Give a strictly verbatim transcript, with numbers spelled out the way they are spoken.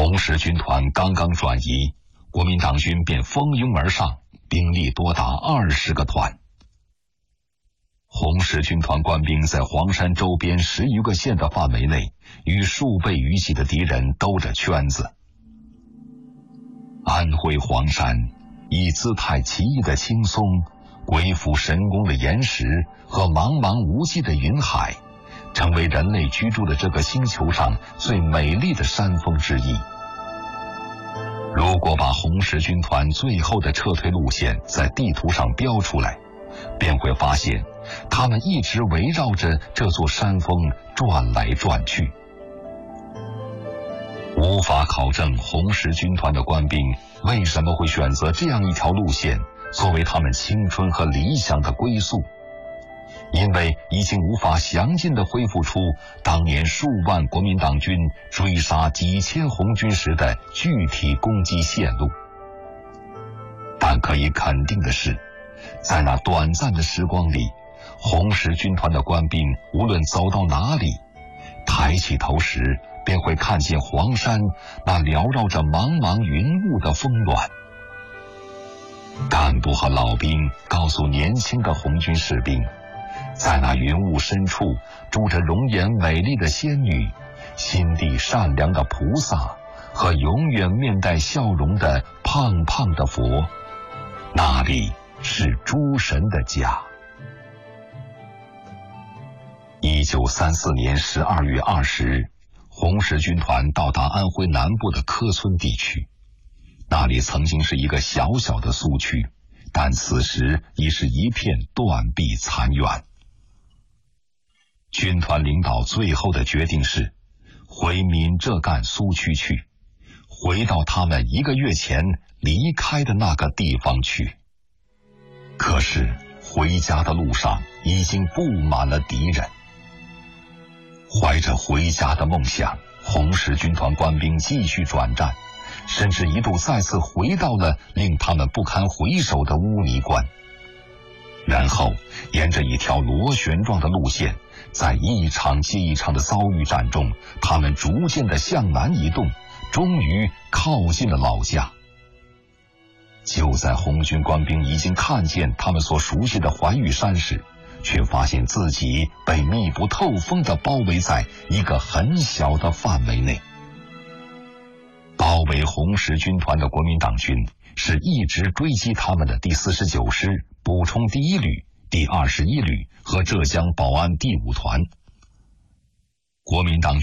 红十军团刚刚转移，国民党军便蜂拥而上，兵力多达二十个团。红十军团官兵在黄山周边十余个县的范围内，与数倍于己的敌人兜着圈子。安徽黄山以姿态奇异的青松、鬼斧神工的岩石和茫茫无际的云海，成为人类居住的这个星球上最美丽的山峰之一。如果把红十军团最后的撤退路线在地图上标出来，便会发现他们一直围绕着这座山峰转来转去。无法考证红十军团的官兵为什么会选择这样一条路线作为他们青春和理想的归宿，因为已经无法详尽地恢复出当年数万国民党军追杀几千红军时的具体攻击线路。但可以肯定的是，在那短暂的时光里，红十军团的官兵无论走到哪里，抬起头时便会看见黄山那缭绕着茫茫云雾的峰峦。干部和老兵告诉年轻的红军士兵，在那云雾深处住着容颜美丽的仙女，心地善良的菩萨和永远面带笑容的胖胖的佛，那里是诸神的家。一九三四年十二月二十日，红十军团到达安徽南部的柯村地区，那里曾经是一个小小的苏区，但此时已是一片断壁残垣。军团领导最后的决定是回闽浙赣苏区去，回到他们一个月前离开的那个地方去。可是回家的路上已经布满了敌人。怀着回家的梦想，红十军团官兵继续转战，甚至一度再次回到了令他们不堪回首的乌泥关。然后沿着一条螺旋状的路线，在一场接一场的遭遇战中，他们逐渐地向南移动，终于靠近了老家。就在红军官兵已经看见他们所熟悉的怀玉山时，却发现自己被密不透风地包围在一个很小的范围内。包围红十军团的国民党军是一直追击他们的第四十九师补充第一旅、第二十一旅和浙江保安第五团。国民党